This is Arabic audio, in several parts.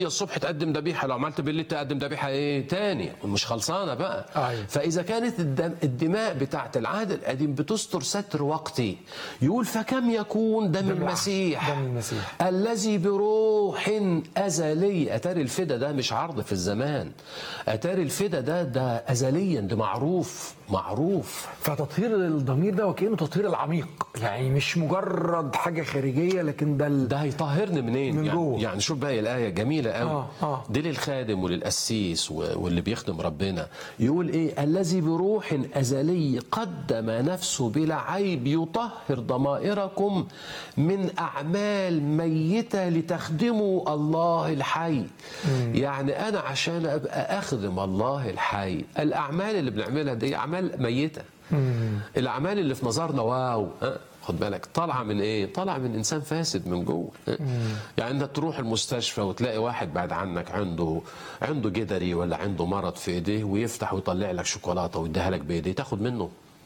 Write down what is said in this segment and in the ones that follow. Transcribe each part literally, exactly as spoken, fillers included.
الصبح تقدم ذبيحه، لو عملت بالليل تقدم ذبيحه ايه تاني، مش خلصانه بقى. أيوة. فاذا كانت الدم الدماء بتاعت العهد القديم بتستر ستر وقتي، يقول فكم يكون دم, دم المسيح دم المسيح الذي بروح ازلي. اتاري الفدا ده مش عرض في الزمان، اتاري الفدا ده ده ازليا، ده معروف معروف. فتطهير الضمير ده وكأنه تطهير العميق، يعني مش مجرد حاجه خارجيه، لكن ده ال... ده هيطهرني منين؟ من يعني, جوه. يعني شوف بقى الايه جميله قوي. آه آه. دي للخادم وللقسيس واللي بيخدم ربنا. يقول ايه؟ الذي بروح ازلي قدم نفسه بلا عيب يطهر ضمائركم من اعمال ميته لتخدموا الله الحي. مم. يعني انا عشان ابقى اخدم الله الحي، الاعمال اللي بنعملها دي اعمال ميته. مم. الاعمال اللي في نظرنا واو، أه؟ خد بالك طالعه من ايه؟ طالعه من انسان فاسد من جوه. يعني انت تروح المستشفى وتلاقي واحد بعد عنك عنده عنده جدري ولا عنده مرض في ايديه، ويفتح ويطلع لك شوكولاته ويديها لك بايديه، تاخد منه.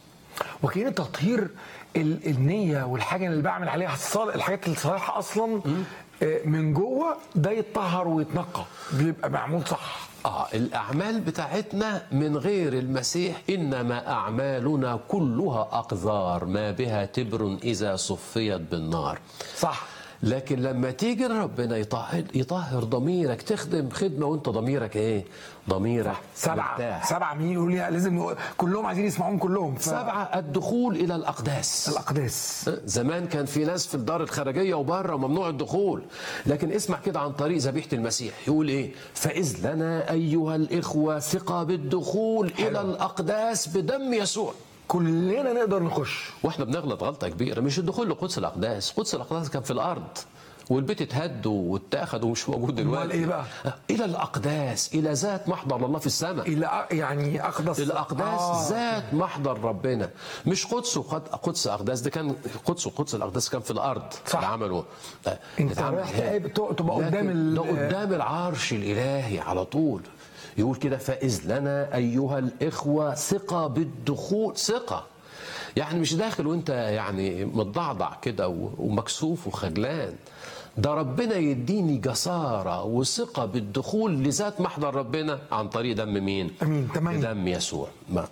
وكأن تطهير النيه والحاجه اللي بعمل عليها الصالح، الحاجات الصالحه اصلا من جوه، ده يتطهر ويتنقى، بيبقى معمول صح. اه الاعمال بتاعتنا من غير المسيح انما اعمالنا كلها اقذار ما بها تبر اذا صفيت بالنار. صح. لكن لما تيجي ربنا يطهر يطهر ضميرك، تخدم خدمه وانت ضميرك ايه؟ ضميرك سبعه مرتاح. سبعه مين يقول لي لازم كلهم عايزين يسمعون كلهم. ف... سبعه الدخول الى الاقداس. الاقداس زمان كان في ناس في الدار الخارجيه وبره ممنوع الدخول، لكن اسمع كده عن طريق ذبيحه المسيح. يقول ايه؟ فاذ لنا ايها الاخوه ثقه بالدخول حلو. الى الاقداس بدم يسوع. كلنا نقدر نخش. واحنا بنغلط غلطه كبيره، مش الدخول لقدس الاقداس. قدس الاقداس كان في الارض، والبيت اتهد واتاخد ومش موجود دلوقتي. امال ايه بقى؟ الى الاقداس، الى ذات محضر الله في السماء. الى يعني اقدس الاقداس آه. ذات محضر ربنا، مش قدس قدس اقداس. ده كان قدس وقدس الاقداس كان في الارض. صح. اللي عملوا انت رايح تبقى قدام ده قدام العرش الالهي على طول. يقول كده فاذ لنا ايها الاخوه ثقه بالدخول. ثقه يعني مش داخل وانت يعني متضعضع كده ومكسوف وخجلان، ده ربنا يديني جسارة وثقة بالدخول لذات محضر ربنا عن طريق دم مين؟ امين. تمام. دم يسوع. ما.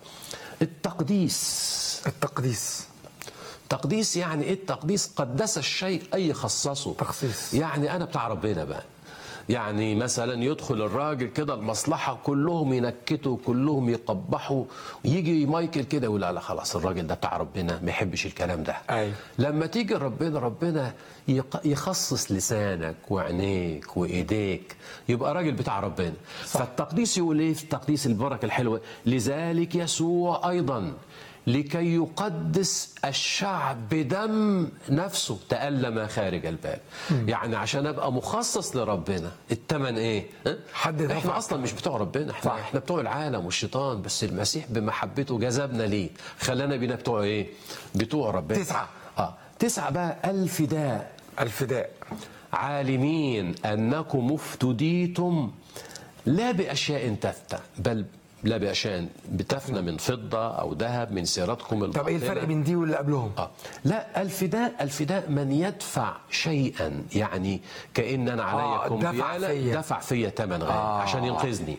التقديس. التقديس تقديس يعني ايه؟ التقديس قدس الشيء اي خصصه. تخصيص. يعني انا بتاع ربنا بقى. يعني مثلا يدخل الراجل كده المصلحه، كلهم ينكتوا كلهم يقبحوا، يجي مايكل كده يقول لا خلاص الراجل ده بتاع ربنا ما يحبش الكلام ده. أي. لما تيجي ربنا ربنا يخصص لسانك وعينيك وايديك، يبقى راجل بتاع ربنا. صح. فالتقديس يقول ايه في التقديس البركه الحلوه؟ لذلك يسوع ايضا لكي يقدس الشعب بدم نفسه تألم خارج الباب. م. يعني عشان ابقى مخصص لربنا الثمن ايه؟ حد احنا اصلا مش بتوع ربنا، احنا صح. احنا بتوع العالم والشيطان، بس المسيح بمحبته جذبنا ليه، خلانا بينا بتوع ايه؟ بتوع ربنا. تسعة. اه تسعة بقى. الفداء. الفداء عالمين انكم افتديتم لا باشياء تفتى بل لا بأشياء بتفنى من فضة أو ذهب من سيرتكم الباطلة. طب إيه الفرق بين دي واللي قبلهم؟ آه. لا الفداء الفداء من يدفع شيئا، يعني كأن أنا عليا آه كمبيالة دفع فيا ثمن غالي آه. عشان ينقذني.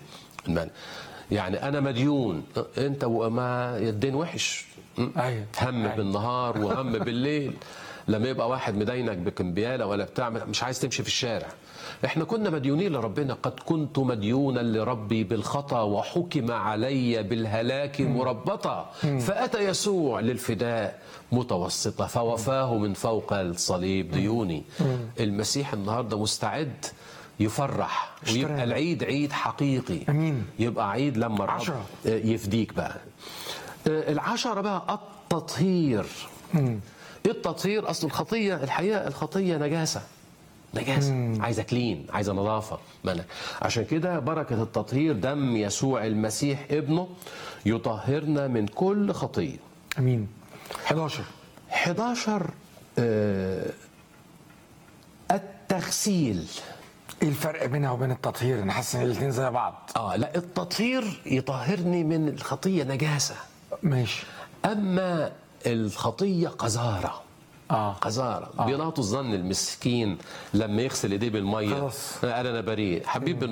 يعني أنا مديون، أنت وما الدين وحش. أيوة. هم أيوة. بالنهار وهم بالليل. لما يبقى واحد مدينك بكمبيالة ولا بتاع مش عايز تمشي في الشارع. احنا كنا مديونين لربنا. قد كنت مديونا لربي بالخطا وحكم علي بالهلاك مربطا، فأتى يسوع للفداء متوسطة فوفاه من فوق الصليب ديوني. المسيح النهاردة مستعد يفرح ويبقى العيد عيد حقيقي. أمين. يبقى عيد لما الرب عشرة. يفديك بقى. العشرة بقى التطهير. ايه التطهير؟ اصل الخطيه الحقيقه الخطيه نجاسه نجاسه مم. عايزه كلين، عايزه نظافه. عشان كده بركه التطهير دم يسوع المسيح ابنه يطهرنا من كل خطيه. امين. حداشر حداشر آه التغسيل. ايه الفرق بينها وبين التطهير؟ انا حاسس ان الاثنين زي بعض. اه لا التطهير يطهرني من الخطيه نجاسه. ماشي. اما الخطيه قذاره. آه. قذاره. بيلاطس ظن المسكين لما يغسل ايديه بالميه خلاص. قال انا بريء. حبيب